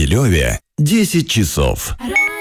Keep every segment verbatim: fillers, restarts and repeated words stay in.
Могилеве десять часов.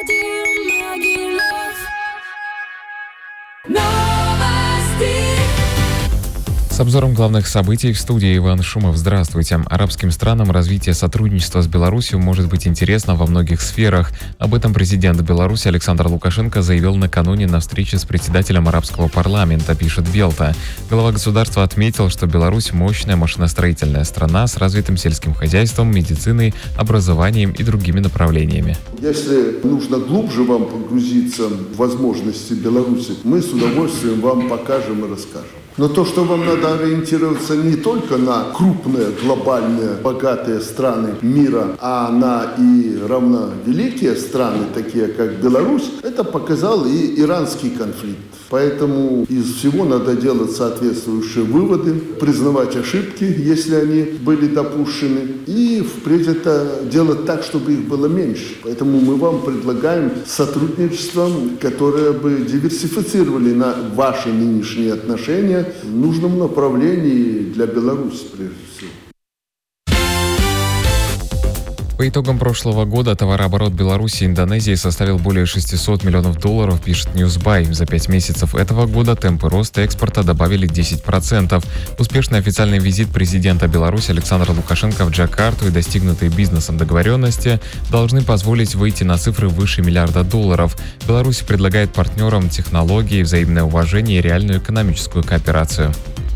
С обзором главных событий в студии Иван Шумов. Здравствуйте. Арабским странам развитие сотрудничества с Беларусью может быть интересно во многих сферах. Об этом президент Беларуси Александр Лукашенко заявил накануне на встрече с председателем арабского парламента, пишет Белта. Глава государства отметил, что Беларусь – мощная машиностроительная страна с развитым сельским хозяйством, медициной, образованием и другими направлениями. Если нужно глубже вам погрузиться в возможности Беларуси, мы с удовольствием вам покажем и расскажем. Но то, что вам надо ориентироваться не только на крупные, глобальные, богатые страны мира, а на и равновеликие страны, такие как Беларусь, это показал и иранский конфликт. Поэтому из всего надо делать соответствующие выводы, признавать ошибки, если они были допущены, и впредь это делать так, чтобы их было меньше. Поэтому мы вам предлагаем сотрудничество, которое бы диверсифицировали на ваши нынешние отношения в нужном направлении для Беларуси, прежде всего. По итогам прошлого года товарооборот Беларуси и Индонезии составил более шестисот миллионов долларов, пишет Newsbuy. За пять месяцев этого года темпы роста экспорта добавили десять процентов. Успешный официальный визит президента Беларуси Александра Лукашенко в Джакарту и достигнутые бизнесом договоренности должны позволить выйти на цифры выше миллиарда долларов. Беларусь предлагает партнерам технологии, взаимное уважение и реальную экономическую кооперацию.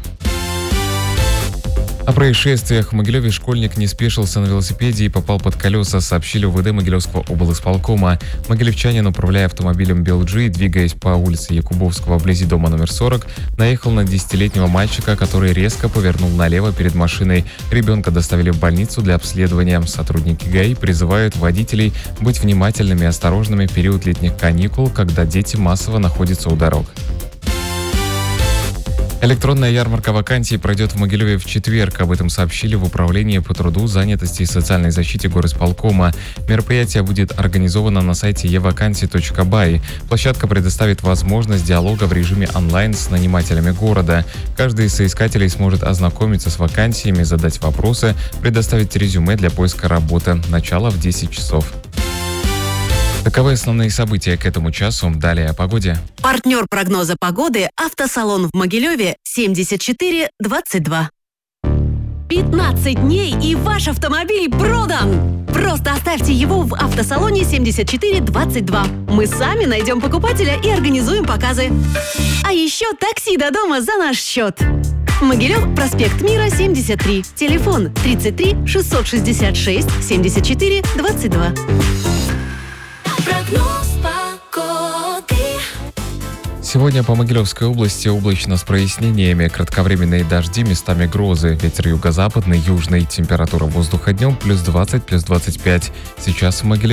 О происшествиях в Могилеве школьник не спешился на велосипеде и попал под колеса, сообщили УВД Могилевского облисполкома. Могилевчанин, управляя автомобилем би эл джи, двигаясь по улице Якубовского вблизи дома номер сорок, наехал на десятилетнего мальчика, который резко повернул налево перед машиной. Ребенка доставили в больницу для обследования. Сотрудники ГАИ призывают водителей быть внимательными и осторожными в период летних каникул, когда дети массово находятся у дорог. Электронная ярмарка вакансий пройдет в Могилеве в четверг. Об этом сообщили в Управлении по труду, занятости и социальной защите горисполкома. Мероприятие будет организовано на сайте e vacancy точка by. Площадка предоставит возможность диалога в режиме онлайн с нанимателями города. Каждый из соискателей сможет ознакомиться с вакансиями, задать вопросы, предоставить резюме для поиска работы. Начало в десять часов. Таковы основные события к этому часу. Далее о погоде. Партнер прогноза погоды – автосалон в Могилеве семьдесят четыре двадцать два. пятнадцать дней и ваш автомобиль продан! Просто оставьте его в автосалоне семьдесят четыре двадцать два. Мы сами найдем покупателя и организуем показы. А еще такси до дома за наш счет. Могилев, проспект Мира, семьдесят три. Телефон тридцать три шестьсот шестьдесят шесть семьдесят четыре двадцать два. Сегодня по Могилевской области облачно с прояснениями, кратковременные дожди, местами грозы, ветер юго-западный, южный, температура воздуха днем плюс двадцать, плюс двадцать пять. Сейчас в Могилеве